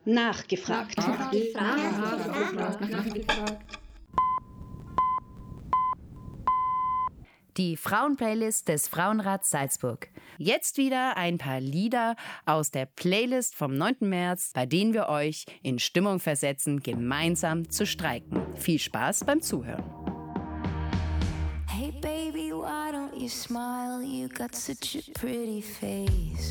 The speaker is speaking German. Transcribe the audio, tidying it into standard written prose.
Nachgefragt. Die Frauenplaylist des Frauenrats Salzburg. Jetzt wieder ein paar Lieder aus der Playlist vom 9. März, bei denen wir euch in Stimmung versetzen, gemeinsam zu streiken. Viel Spaß beim Zuhören. Hey baby, why don't you smile? You got such a pretty face.